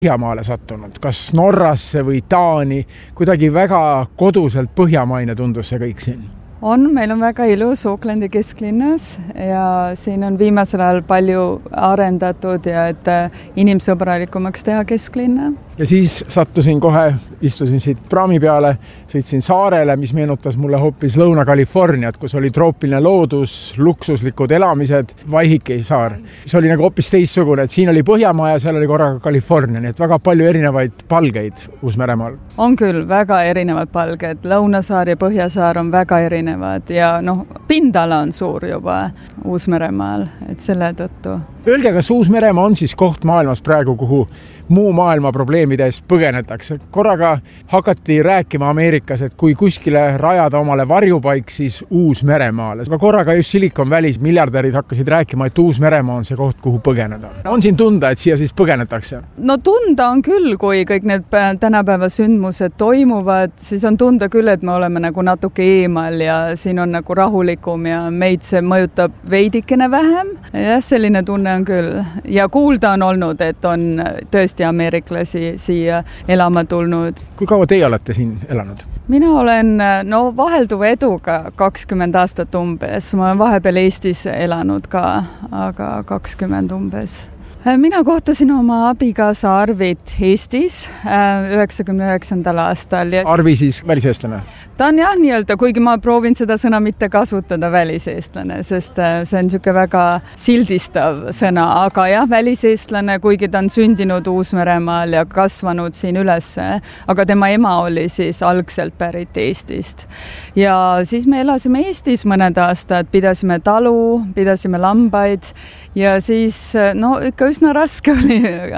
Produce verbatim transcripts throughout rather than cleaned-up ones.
Põhjamaale sattunud, kas Norrasse või Taani, kuidagi väga koduselt põhjamaine tundus see kõik siin. On, meil on väga ilus Aucklandi kesklinnas ja siin on viimasel ajal palju arendatud ja et inimsõbralikumaks teha kesklinna. Ja siis sattusin kohe, istusin siit praami peale, sõitsin saarele, mis meenutas mulle hoopis Lõuna-Californiat, kus oli troopiline loodus, luksuslikud elamised, Waiheke saar. See oli nagu hoopis teistsugune, et siin oli Põhjamaa ja seal oli korraga California, nii et väga palju erinevaid palgeid Uus-Meremaal. On küll väga erinevad palged, Lõunasaar ja Põhjasaar on väga erinevad ja noh, pindala on suur juba Uus-Meremaal, et selle tõttu. Öelge, kas Uus-Meremaa on siis koht maailmas praegu, kuhu muu maailma probleemide eest põgenetakse? Korraga hakati rääkima Ameerikas, et kui kuskile rajada omale varjupaik, siis Uus-Meremaale. Aga korraga just Silicon Valley's miljardärid hakkasid rääkima, et Uus-Meremaa on see koht, kuhu põgeneda. On siin tunda, et siia siis põgenetakse? No tunda on küll, kui kõik need tänapäeva sündmused toimuvad, siis on tunda küll, et me oleme nagu natuke eemal ja siin on nagu rahulikum ja meid see mõjutab veidikene vähem. Ja selline tunne on küll. Ja kuulda on olnud, et on tõesti ameeriklasi siia elama tulnud. Kui kaua teie olete siin elanud? Mina olen no, vahelduva eduga kakskümmend aastat umbes. Ma olen vahepeal Eestis elanud ka, aga kakskümmend umbes. Mina kohtasin oma abikaasa Arvit Eestis üheksakümne üheksandal aastal. Ja Arvi siis väliseestlane? Ta on jah nii-öelda, kuigi ma proovin seda sõna mitte kasutada väliseestlane, sest see on niisugune väga sildistav sõna, aga jah, väliseestlane, kuigi ta on sündinud Uus-Meremaal ja kasvanud siin ülesse, aga tema ema oli siis algselt pärit Eestist. Ja siis me elasime Eestis mõned aastad, pidasime talu, pidasime lambaid ja siis no ikka üsna raske oli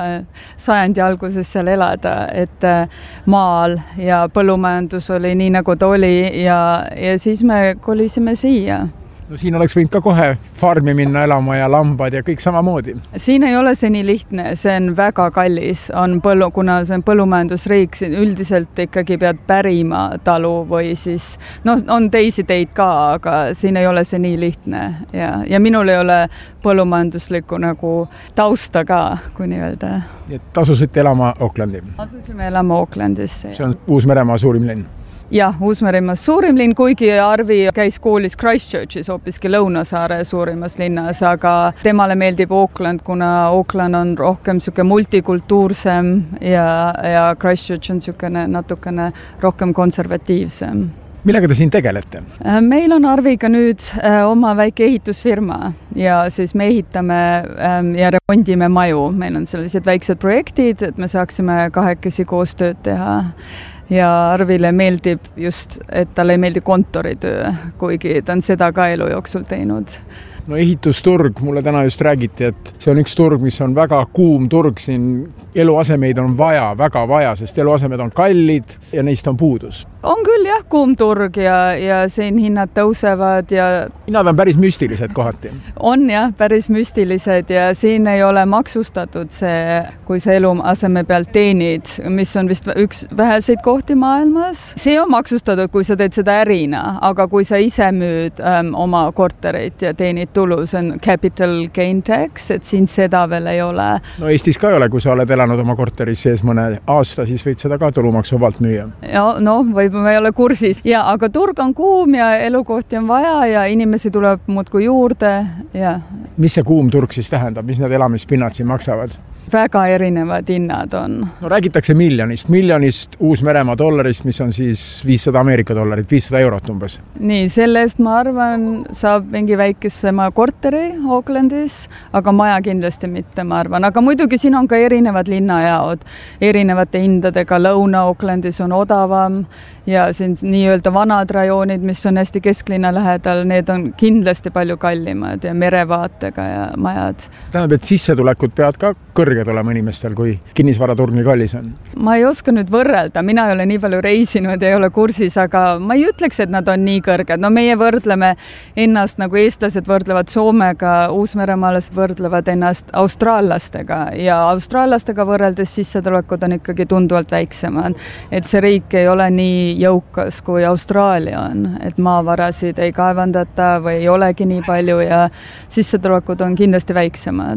sajandi alguses seal elada, et maal ja põllumajandus oli nii nagu ta oli ja, ja siis me kolisime siia. No siin oleks võinud ka kohe farmi minna elama ja lambad ja kõik samamoodi. Siin ei ole see nii lihtne, see on väga kallis, on põllu, kuna see on põllumajandusriik, üldiselt ikkagi pead pärima talu või siis, no on teisi teid ka, aga siin ei ole see nii lihtne ja, ja minul ei ole põllumajanduslikku nagu tausta ka, kui nii öelda. Et tasusite elama Aucklandi? Asusime elama Aucklandisse. See on Uus-Meremaa suurim linn? Jah, Uus-Meremaa suurim linn, kuigi Arvi käis koolis Christchurchis, hoopiski Lõunasaare suurimas linnas, aga temale meeldib Auckland, kuna Auckland on rohkem siuke multikultuursem ja, ja Christchurch on siukene natukene rohkem konservatiivsem. Millega te siin tegelete? Meil on Arviga nüüd oma väike ehitusfirma ja siis me ehitame ja remondime maju. Meil on sellised väiksed projektid, et me saaksime kahekesi koostööd teha. Ja Arvile meeldib just, et talle ei meeldi kontoritöö, kuigi ta on seda ka elu jooksul teinud. No ehitusturg, mulle täna just räägiti, et see on üks turg, mis on väga kuum turg siin. Eluasemeid on vaja, väga vaja, sest eluasemed on kallid ja neist on puudus. On küll jah, kuum turg ja, ja siin hinnad tõusevad ja... Hinnad on päris müstilised kohati. On jah, päris müstilised ja siin ei ole maksustatud see, kui sa eluaseme pealt teenid, mis on vist üks väheseid kohti maailmas. See on maksustatud, kui sa teed seda ärina, aga kui sa ise müüd ähm, oma korterit ja teenid tulu, see on capital gain tax, et siin seda veel ei ole. No Eestis ka ei ole, kui sa oled elanud oma korteris sees mõne aasta, siis võid seda ka tulumaksu vabalt müüa. Ja, no, võib-olla ei ole kursis. Ja, aga turg on kuum ja elukohti on vaja ja inimesi tuleb muudkui juurde. Ja. Mis see kuum turg siis tähendab? Mis need elamispinnad siin maksavad? Väga erinevad hinnad on. No räägitakse miljonist. Miljonist Uus-Meremaa dollarist, mis on siis viissada Ameerika dollarit, viissada eurot umbes. Nii, sellest ma arvan, saab mingi väikesema korteri Aucklandis, aga maja kindlasti mitte, ma arvan. Aga muidugi siin on ka erinevad linnajaod. Erinevate hindadega Lõuna-Aucklandis on odavam ja siin nii-öelda vanad rajoonid, mis on hästi kesklinna lähedal, need on kindlasti palju kallimad ja merevaatega ja majad. Tähendab, et sissetulekud peavad ka kõrged olema inimestel, kui kinnisvaraturg nii kallis on? Ma ei oska nüüd võrrelda, mina ei ole nii palju reisinud, ei ole kursis, aga ma ei ütleks, et nad on nii kõrged. No meie võrdleme ennast nagu eestlased võrdlevad Soomega, uusmeremaalased võrdlevad ennast austraallastega ja austraallastega võrreldes sissetulekud on ikkagi tunduvalt väiksemad. Et see riik ei ole nii jõukas kui Austraalia on, et maavarasid ei kaevandata või ei olegi nii palju ja sissetulekud on kindlasti väiksemad.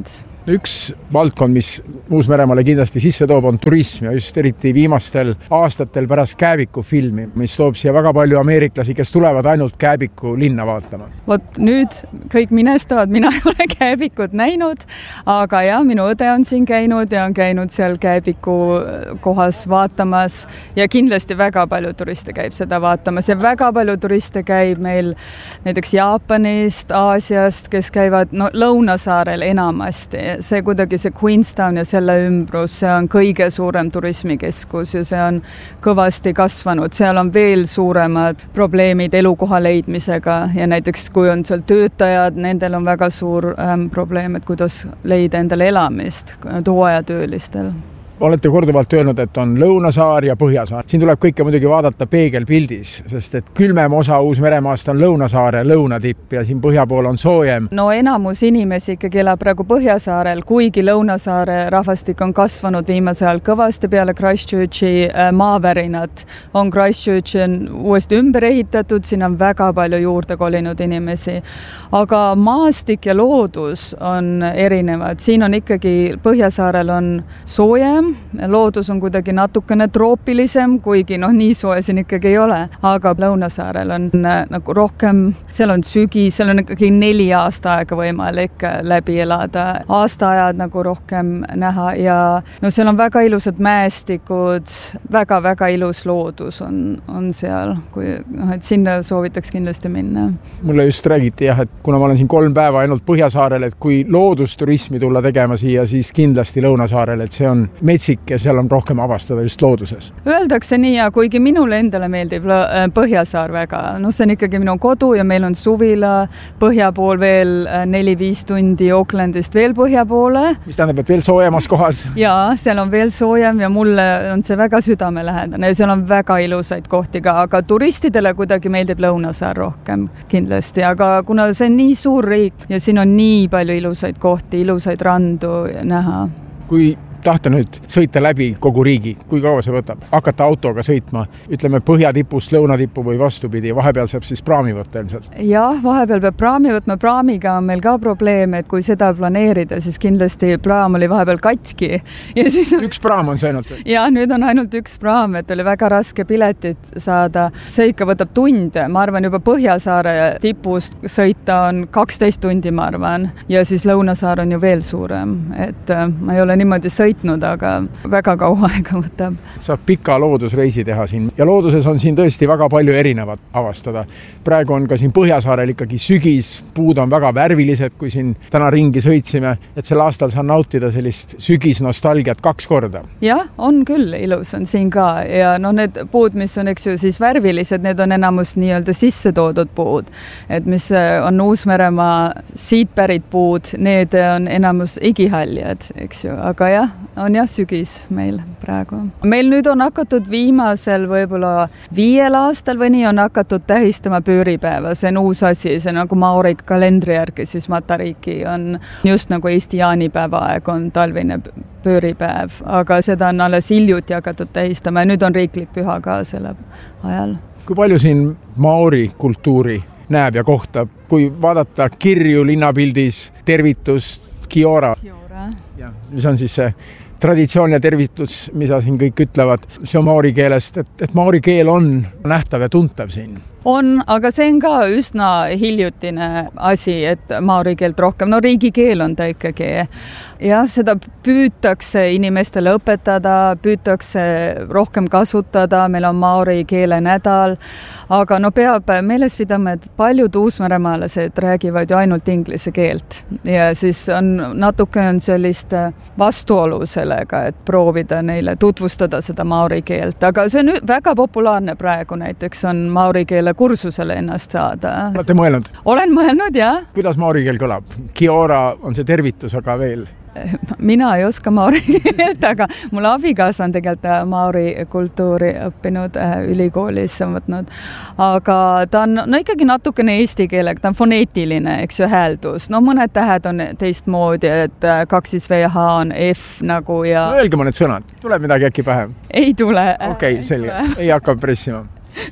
Üks valdkond, mis Uus-Meremaale kindlasti sisse toob, on turism ja just eriti viimastel aastatel pärast Kääbiku filmi, mis toob siia väga palju ameeriklasi, kes tulevad ainult Kääbiku linna vaatama. Vot nüüd kõik minestavad, mina ei ole Kääbikut näinud, aga jah, minu õde on siin käinud ja on käinud seal Kääbiku kohas vaatamas ja kindlasti väga palju turiste käib seda vaatamas ja väga palju turiste käib meil näiteks Jaapanist, Aasiast, kes käivad no, Lõunasaarel enamasti. See kuidagi see Queenstown ja selle ümbrus, see on kõige suurem turismikeskus ja see on kõvasti kasvanud. Seal on veel suuremad probleemid elukoha leidmisega ja näiteks kui on seal töötajad, nendel on väga suur ähm, probleem, et kuidas leida endale elamist hooajatöölistel. Olete korduvalt öelnud, et on Lõunasaar ja Põhjasaar. Siin tuleb kõike muidugi vaadata peegelpildis, sest et külmem osa Uus-Meremaast on Lõunasaare lõunatipp ja siin põhja pool on soojem. No enamus inimesi ikkagi elab praegu Põhjasaarel, kuigi Lõunasaare rahvastik on kasvanud viimase ajal kõvasti peale Christchurchi maavärinat. On Christchurch on uuesti ümber ehitatud, siin on väga palju juurde kolinud inimesi. Aga maastik ja loodus on erinevad. Siin on ikkagi Põhjasaarel on soojem, loodus on kuidagi natukene troopilisem, kuigi noh, nii soe siin ikkagi ei ole. Aga Lõunasaarel on nagu rohkem, seal on sügi, seal on ikkagi neli aasta aega võimalik läbi elada. Aastaajad nagu rohkem näha ja no seal on väga ilusad mäestikud, väga-väga ilus loodus on, on seal, kui, noh, et sinna soovitaks kindlasti minna. Mulle just räägiti jah, et kuna ma olen siin kolm päeva ainult Põhjasaarel, et kui loodusturismi tulla tegema siia, siis kindlasti Lõunasaarel, et see on metsik ja seal on rohkem avastada just looduses. Öeldakse nii ja kuigi minule endale meeldib Põhjasaar väga, no see on ikkagi minu kodu ja meil on suvila põhja pool veel neli-viis tundi Aucklandist veel põhja poole. Mis tähendab, et veel soojemas kohas? Jaa, seal on veel soojem ja mulle on see väga südamelähedane ja seal on väga ilusaid kohti ka, aga turistidele kuidagi meeldib Lõunasaar rohkem kindlasti, aga kuna see on nii suur riik ja siin on nii palju ilusaid kohti, ilusaid randu näha. Kui tahta nüüd sõita läbi kogu riigi, kui kaua see võtab? Hakata autoga sõitma, ütleme põhjatipust lõunatippu või vastupidi, vahepeal saab siis praami võtta ilmselt? Jah, vahepeal peab praami võtma, praamiga on meil ka probleem, et kui seda planeerida, siis kindlasti praam oli vahepeal katki. Ja siis on... Üks praam on see ainult? Ja nüüd on ainult üks praam, et oli väga raske piletit saada. See ikka võtab tunde, ma arvan juba Põhjasaare tipust sõita on kaksteist tundi, ma arvan, ja siis Lõunasaar on ju veel suurem, et ma ei ole niimoodi sõitnud, aga väga kaua aega võtab. Saab pika loodusreisi teha siin ja looduses on siin tõesti väga palju erinevat avastada. Praegu on ka siin Põhjasaarel ikkagi sügis, puud on väga värvilised, kui siin täna ringi sõitsime, et sel aastal saan nautida sellist sügisnostalgiat kaks korda. Jah, on küll ilus on siin ka ja no need puud, mis on eks ju siis värvilised, need on enamus nii-öelda sisse toodud puud, et mis on Uus-Meremaa siit pärit puud, need on enamus igihaljad, eks ju, aga jah, on jah sügis meil praegu. Meil nüüd on hakatud viimasel võib-olla viiel aastal või nii on hakatud tähistama pööripäeva. See on uus asi, see nagu maorid kalendri järgi, siis Matariiki on just nagu Eesti jaanipäeva aeg on talvine pööripäev, aga seda on alles hiljuti hakatud tähistama ja nüüd on riiklik püha ka selle ajal. Kui palju siin maori kultuuri näeb ja kohtab, kui vaadata kirju linnapildis, tervitust, Kiora. Kiora. Ja, mis on siis see traditsioon ja tervitus, mida siin kõik ütlevad, see on maori keelest, et, et maori keel on nähtav ja tuntav siin. On, aga see on ka üsna hiljutine asi, et maori keelt rohkem, no riigikeel on ta ikkagi. Jah, seda püütakse inimestele õpetada, püütakse rohkem kasutada, meil on maori keele nädal, aga no peab meeles pidama, et paljud uusmeremaalased räägivad ju ainult inglise keelt ja siis on natuke on sellist vastuolu sellega, et proovida neile tutvustada seda maori keelt, aga see on väga populaarne praegu, näiteks on maori keele kursusele ennast saada. Olete mõelnud? Olen mõelnud, jah. Kuidas maori keel kõlab? Kiora on see tervitus, aga veel? Mina ei oska maori keelt, aga mul abikaasa on tegelikult maori kultuuri õppinud ülikoolis on võtnud. Aga ta on no ikkagi natukene eesti keelega, ta on foneetiline, eks ju, hääldus. No mõned tähed on teistmoodi, et kaksis V H on F nagu ja... No öelge ma need sõnad, tuleb midagi äkki pähe? Ei tule. Okei, okay, selge, ei hakka pressima.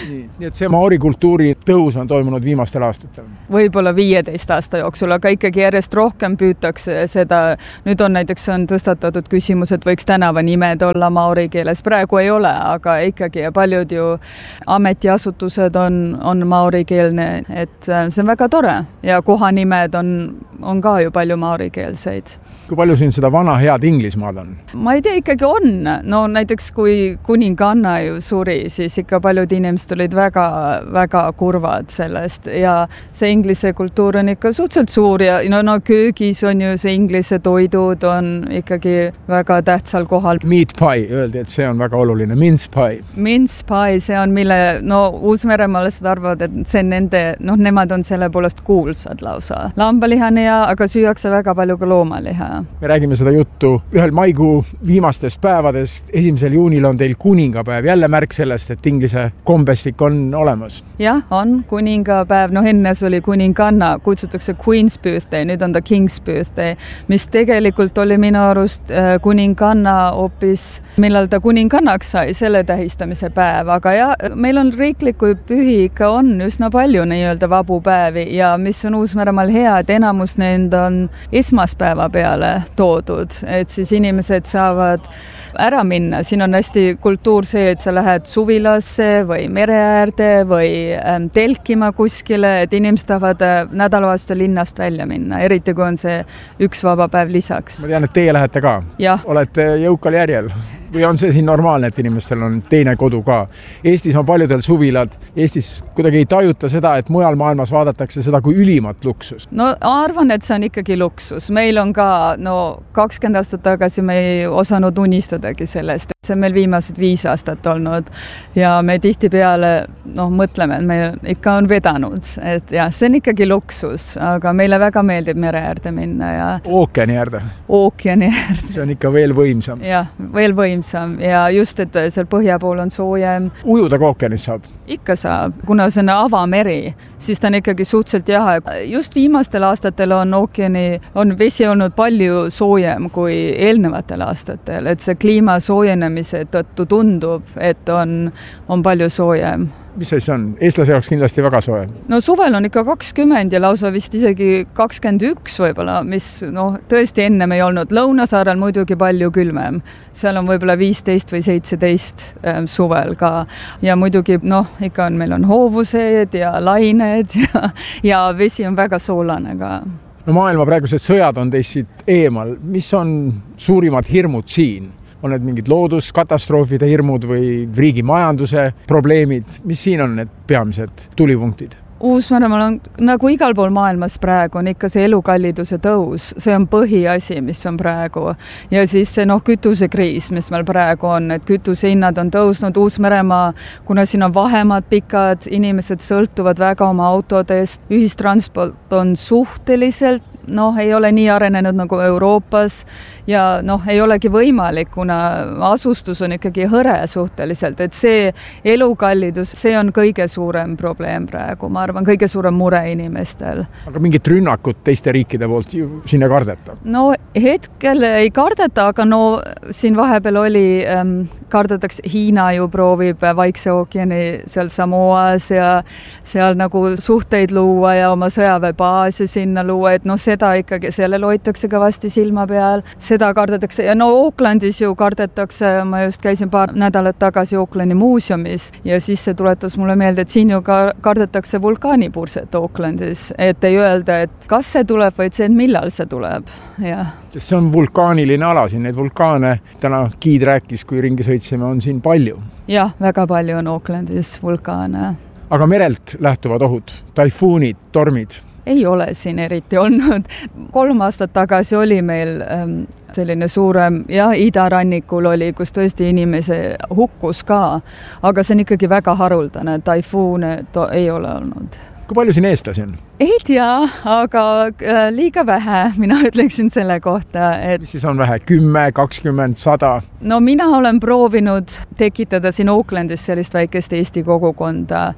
nii, nii et see maori kultuuri tõus on toimunud viimastel aastatel? Võib-olla viieteist aasta jooksul, aga ikkagi järjest rohkem püütakse seda. Nüüd on näiteks on tõstatatud küsimus, et võiks tänavanimed olla maori keeles. Praegu ei ole, aga ikkagi ja paljud ju ametiasutused on, on maori keelne, et see on väga tore ja kohanimed on, on ka ju palju maori keelseid. Kui palju siin seda vana head Inglismaad on? Ma ei tea, ikkagi on. No näiteks kui kuninganna ju suri, siis ikka paljud inimesed olid väga, väga kurvad sellest ja see inglise kultuur on ikka suhteliselt suur ja no, no köögis on ju see inglise toidud on ikkagi väga tähtsal kohal. Meat pie, öeldi, et see on väga oluline. Mince pie. Mince pie, see on mille, no Uus-Meremaalased arvavad, et see on nende, noh, nemad on selle poolest kuulsad lausa. Lambalihane ja, aga süüakse väga palju ka loomaliha. Me räägime seda juttu ühel maikuu viimastest päevadest. Esimesel juunil on teil kuningapäev. Jälle märk sellest, et inglise kombestik on olemas. Jah, on kuningapäev. No enne oli kuninganna, kutsutakse Queen's birthday, nüüd on ta King's birthday, mis tegelikult oli minu arust kuninganna hoopis, millal ta kuningannaks sai, selle tähistamise päev. Aga ja, meil on riikliku pühi ikka on üsna palju nii-öelda vabu päevi ja mis on Uus-Meremaal hea, et enamus need on esmaspäeva peale toodud, et siis inimesed saavad ära minna. Siin on hästi kultuur see, et sa lähed suvilasse või mereäärde või ähm, telkima kuskile, et inimesed tahavad äh, nädalavahetusel linnast välja minna, eriti kui on see üks vaba päev lisaks. Ma tean, et teie lähete ka. Ja. Olete jõukal järjel. Või on see siin normaalne, et inimestel on teine kodu ka? Eestis on paljudel suvilad. Eestis kuidagi ei tajuta seda, et mujal maailmas vaadatakse seda kui ülimat luksust. No arvan, et see on ikkagi luksus. Meil on ka, no kakskümmend aastat tagasi me ei osanud unistadagi sellest. See on meil viimased viis aastat olnud ja me tihtipeale noh, mõtleme, et meil ikka on vedanud. Et jah, see on ikkagi luksus, aga meile väga meeldib mere äärde minna. Ja ookeani äärde. Ookeani äärde. See on ikka veel võimsam. Jah, veel võimsam. Ja just, et seal põhja pool on soojem. Ujuda ka ookeanis saab? Ikka saab. Kuna see on avameri, siis ta on ikkagi suhteliselt jahe. Just viimastel aastatel on ookeani, on vesi olnud palju soojem kui eelnevatel aastatel. Et see kliima soojenemise tõttu tundub, et on, on palju soojem. Mis see on? Eestlase jaoks kindlasti väga soe. No suvel on ikka kakskümmend ja lausa vist isegi kakskümmend üks võib-olla, mis noh, tõesti ennem ei olnud. Lõunasaarel muidugi palju külmem. Seal on võib-olla viisteist või seitseteist ähm, suvel ka. Ja muidugi, noh, ikka on, meil on hoovused ja lained ja, ja vesi on väga soolane ka. No maailma praegused sõjad on teist siit eemal. Mis on suurimad hirmud siin? On need mingid looduskatastroofide hirmud või riigi majanduse probleemid? Mis siin on need peamised tulipunktid? Uus-Meremaal on, nagu igal pool maailmas praegu, on ikka see elukalliduse tõus. See on põhiasi, mis on praegu. Ja siis see noh, kütusekriis, mis meil praegu on, et kütusehinnad on tõusnud. Uus-Meremaa, kuna siin on vahemad pikad, inimesed sõltuvad väga oma autodest. Ühistransport on suhteliselt noh, ei ole nii arenenud nagu Euroopas ja noh, ei olegi võimalik, kuna asustus on ikkagi hõre suhteliselt, et see elukallidus, see on kõige suurem probleem praegu, ma arvan, kõige suurem mure inimestel. Aga mingit rünnakut teiste riikide poolt sinna kardeta? No hetkel ei kardeta, aga no siin vahepeal oli, ähm, kardetakse, Hiina ju proovib Vaikse ookeani seal Samoas ja seal nagu suhteid luua ja oma sõjaväebaasi sinna luua, et noh, seda ikkagi, sellele hoitakse kõvasti silma peal, seda kardetakse ja no Aucklandis ju kardetakse, ma just käisin paar nädalat tagasi Aucklandi muuseumis ja siis see tuletas mulle meelde, et siin ju ka kardetakse vulkaanipurset Aucklandis, et ei öelda, et kas see tuleb, vaid see, et millal see tuleb. Ja. See on vulkaaniline ala siin, neid vulkaane, täna Kiid rääkis, kui ringi sõitsime, on siin palju. Jah, väga palju on Aucklandis vulkaane. Aga merelt lähtuvad ohud, taifuunid, tormid? Ei ole siin eriti olnud. Kolm aastat tagasi oli meil ähm, selline suurem, ja idarannikul oli, kus tõesti inimese hukkus ka, aga see on ikkagi väga haruldane, taifuune to- ei ole olnud. Kui palju siin eestlasi on? Ei tea, aga liiga vähe, mina ütleksin selle kohta. Et... Mis siis on vähe? Kümme, kakskümmend, sada? No mina olen proovinud tekitada siin Aucklandis sellist väikest Eesti kogukonda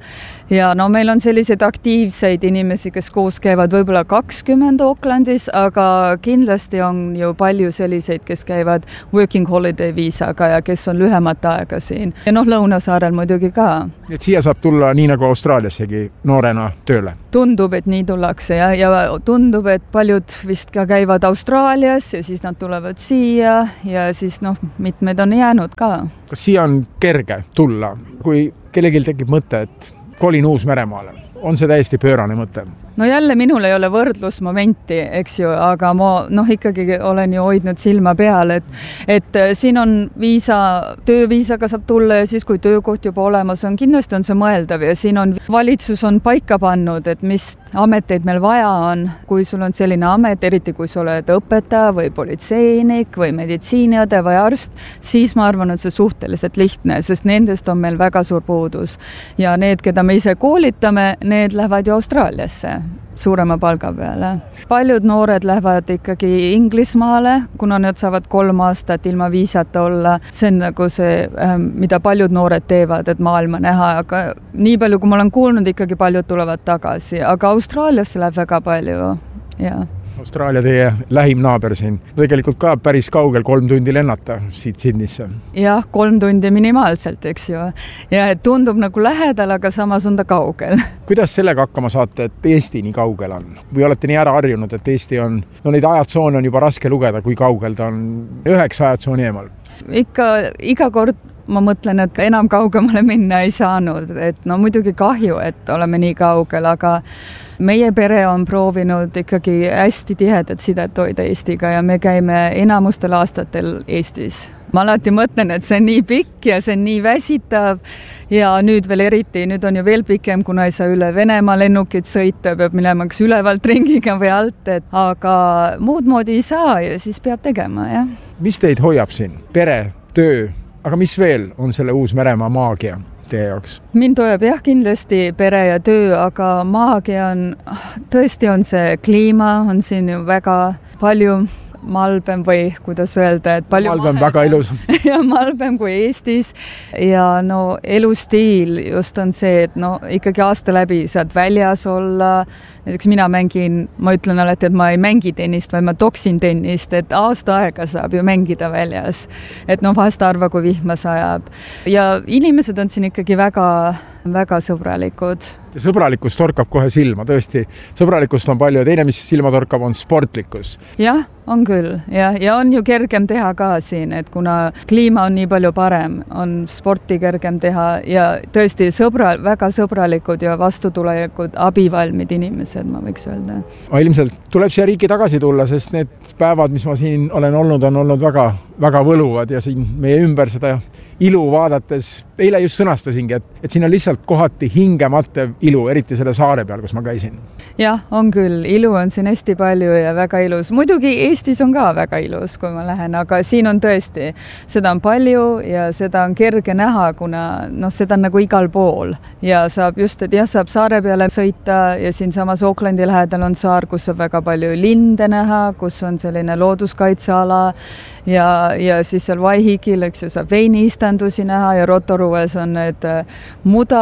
ja no meil on selliseid aktiivseid inimesi, kes koos käivad võib-olla kakskümmend Aucklandis, aga kindlasti on ju palju selliseid, kes käivad working holiday viisaga ja kes on lühemat aega siin. Ja noh, Lõunasaarel muidugi ka. Et siia saab tulla nii nagu Austraaliassegi noorena tööle? Tundub, et nii tullakse ja, ja tundub, et paljud vist ka käivad Austraalias ja siis nad tulevad siia ja siis noh, mitmed on jäänud ka. Kas siia on kerge tulla, kui kellelgi tekib mõte, et kolin Uus-Meremaale? On see täiesti pöörane mõte? No jälle minul ei ole võrdlusmomenti, eks ju, aga ma noh, ikkagi olen ju hoidnud silma peal, et, et siin on viisa, tööviisaga saab tulla ja siis kui töökoht juba olemas on, kindlasti on see mõeldav ja siin on valitsus on paika pannud, et mis ameteid meil vaja on, kui sul on selline amet, eriti kui sa oled õpetaja või politseinik või meditsiiniõde või arst, siis ma arvan, et see suhteliselt lihtne, sest nendest on meil väga suur puudus ja need, keda me ise koolitame, need lähevad ju Austraaliasse suurema palga peale. Paljud noored lähevad ikkagi Inglismaale, kuna nad saavad kolm aastat ilma viisata olla. See on nagu see, mida paljud noored teevad, et maailma näha, aga nii palju, kui ma olen kuulnud, ikkagi paljud tulevad tagasi, aga Austraaliasse läheb väga palju, jah. Austraalia teie lähim naaber siin. Tegelikult ka päris kaugel kolm tundi lennata siit Sydneysse. Jah, kolm tundi minimaalselt, eks ju. Ja tundub nagu lähedal, aga samas on ta kaugel. Kuidas sellega hakkama saate, et Eesti nii kaugel on? Või olete nii ära harjunud, et Eesti on, no neid ajatsoone on juba raske lugeda, kui kaugel ta on üheksa ajatsooni eemal? Ikka iga kord ma mõtlen, et enam kaugemale minna ei saanud, et no muidugi kahju, et oleme nii kaugel, aga meie pere on proovinud ikkagi hästi tihedat sidet hoida Eestiga ja me käime enamustel aastatel Eestis. Ma alati mõtlen, et see on nii pikk ja see on nii väsitav ja nüüd veel eriti, nüüd on ju veel pikem, kuna ei saa üle Venemaa lennukit sõita, peab minemaks ülevalt ringiga või alt, et aga muud moodi ei saa ja siis peab tegema, jah. Mis teid hoiab siin? Pere, töö, aga mis veel on selle Uus-Meremaa maagia teie jaoks? Mind hoiab jah kindlasti pere ja töö, aga maagia on, tõesti on see kliima, on siin ju väga palju malbem või kuidas öelda, et palju malbem väga ilus. ja malbem kui Eestis ja no elustiil just on see, et no ikkagi aasta läbi saad väljas olla, näiteks mina mängin, ma ütlen alati, et ma ei mängi tennist, vaid ma toksin tennist, et aasta aega saab ju mängida väljas, et no vahest arva, kui vihma sajab ja inimesed on siin ikkagi väga väga sõbralikud. Ja sõbralikkus torkab kohe silma, tõesti. Sõbralikust on palju ja teine, mis silma torkab, on sportlikkus. Jah, on küll. Ja, ja on ju kergem teha ka siin, et kuna kliima on nii palju parem, on sporti kergem teha ja tõesti sõbra, väga sõbralikud ja vastutulelikud, abivalmid inimesed, ma võiks öelda. Ma ilmselt tuleb siia riiki tagasi tulla, sest need päevad, mis ma siin olen olnud, on olnud väga, väga võluvad ja siin meie ümber seda ilu vaadates, eile just sõnastasingi, et, et siin on lihtsalt kohati hingematev ilu, eriti selle saare peal, kus ma käisin. Jah, on küll. Ilu on siin hästi palju ja väga ilus. Muidugi Eestis on ka väga ilus, kui ma lähen, aga siin on tõesti, seda on palju ja seda on kerge näha, kuna noh, seda on nagu igal pool. Ja saab just, et jah, saab saare peale sõita ja siin samas Aucklandi lähedal on saar, kus on väga palju linde näha, kus on selline looduskaitseala ja, ja siis seal Waihigil, eks ju, saab veiniistandusi näha ja Rotorues on need muda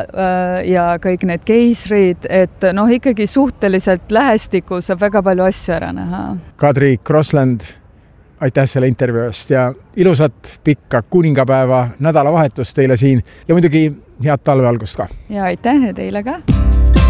ja kõik need keisrid, et noh, ikkagi suhteliselt lähestikku saab väga palju asju ära näha. Kadri Crossland, aitäh selle intervjuu eest ja ilusat pikka kuningapäeva nädalavahetust teile siin ja muidugi head talve algust ka. Ja aitäh ja teile ka.